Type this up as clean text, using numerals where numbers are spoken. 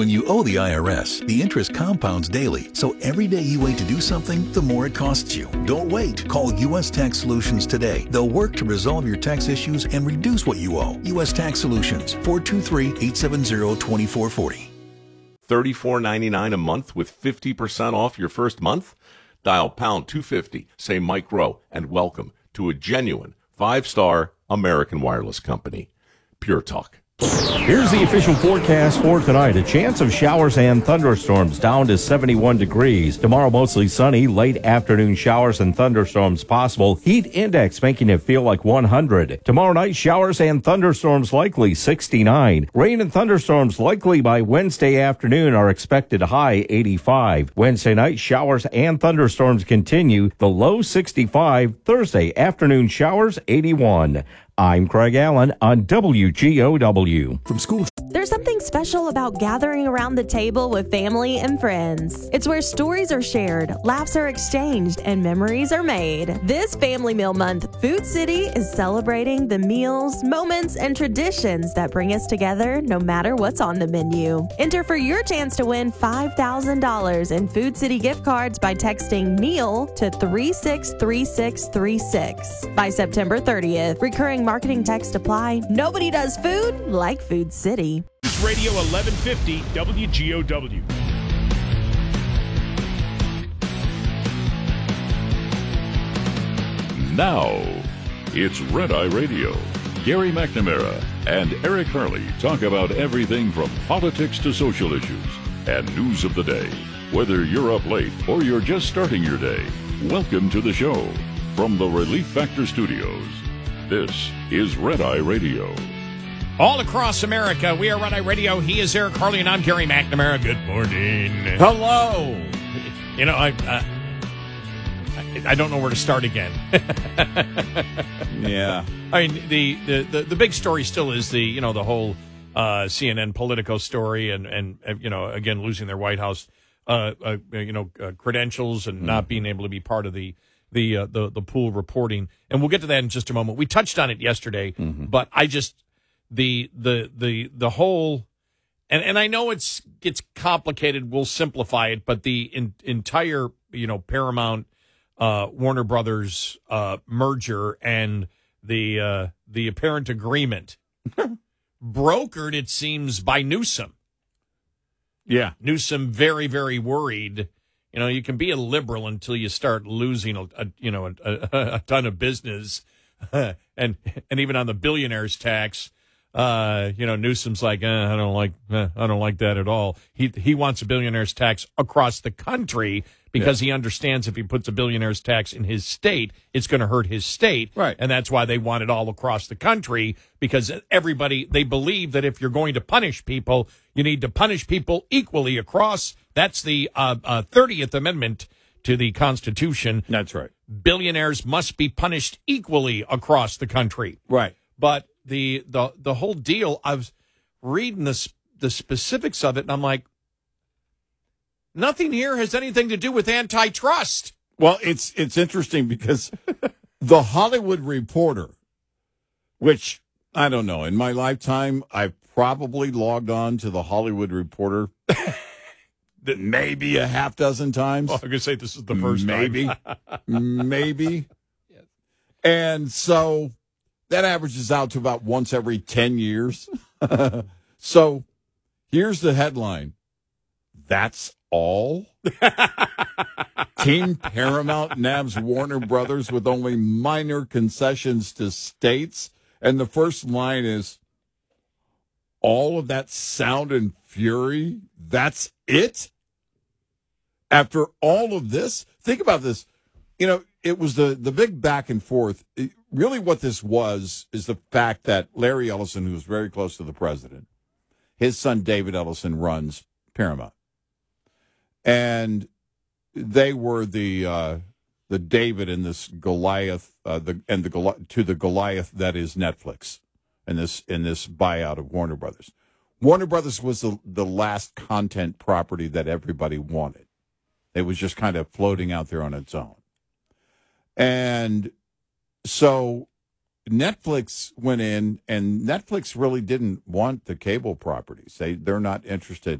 When you owe the IRS, the interest compounds daily, so every day you wait to do something, the more it costs you. Don't wait. Call U.S. Tax Solutions today. They'll work to resolve your tax issues and reduce what you owe. U.S. Tax Solutions, 423-870-2440. $34.99 a month with 50% off your first month? Dial pound 250, say Mike Rowe, and welcome to a genuine 5-star American wireless company. Pure Talk. Here's the official forecast for tonight. A chance of showers and thunderstorms down to 71 degrees. Tomorrow, mostly sunny. Late afternoon showers and thunderstorms possible. Heat index making it feel like 100. Tomorrow night, showers and thunderstorms likely, 69. Rain and thunderstorms likely by Wednesday afternoon are expected high, 85. Wednesday night, showers and thunderstorms continue. The low, 65. Thursday afternoon showers, 81. I'm Craig Allen on WGOW. From school. There's something special about gathering around the table with family and friends. It's where stories are shared, laughs are exchanged, and memories are made. This Family Meal Month, Food City is celebrating the meals, moments, and traditions that bring us together no matter what's on the menu. Enter for your chance to win $5,000 in Food City gift cards by texting MEAL to 363636. By September 30th, recurring marketing text apply. Nobody does food like Food City. Radio 1150 WGOW. Now, it's Red Eye Radio. Gary McNamara and Eric Harley talk about everything from politics to social issues and news of the day. Whether you're up late or you're just starting your day, welcome to the show. From the Relief Factor Studios, this is Red Eye Radio. All across America, we are Red Eye Radio. He is Eric Harley, and I'm Gary McNamara. Good morning. Hello. You know, I don't know where to start again. Yeah. I mean, the big story still is the whole CNN Politico story, and again losing their White House credentials and not being able to be part of the pool reporting, and we'll get to that in just a moment. We touched on it yesterday, but I just the whole, and I know it's complicated. We'll simplify it, but the entire Paramount Warner Brothers merger and the apparent agreement brokered, it seems, by Newsom. Yeah, Newsom very, very worried. You can be a liberal until you start losing a ton of business, and even on the billionaires tax, Newsom's like, I don't like that at all. He wants a billionaires tax across the country because he understands if he puts a billionaires tax in his state, it's going to hurt his state, right? And that's why they want it all across the country, because they believe that if you're going to punish people, you need to punish people equally across. That's the 30th Amendment to the Constitution. That's right. Billionaires must be punished equally across the country. Right. But the whole deal, I was reading the specifics of it, and I'm like, nothing here has anything to do with antitrust. Well, it's interesting because the Hollywood Reporter, which, I don't know, in my lifetime, I've probably logged on to the Hollywood Reporter maybe a half dozen times. Well, I'm going to say this is the first time. Maybe. Yes. And so that averages out to about once every 10 years. So here's the headline. That's all? Team Paramount nabs Warner Brothers with only minor concessions to states. And the first line is, all of that sound and fury, that's it? After all of this? Think about this. It was the big back and forth. Really what this was is the fact that Larry Ellison, who was very close to the president, his son David Ellison runs Paramount. And they were the David and this Goliath, to the Goliath that is Netflix, in this buyout of Warner Brothers. Warner Brothers was the last content property that everybody wanted. It was just kind of floating out there on its own. And so Netflix went in, and Netflix really didn't want the cable properties. They're not interested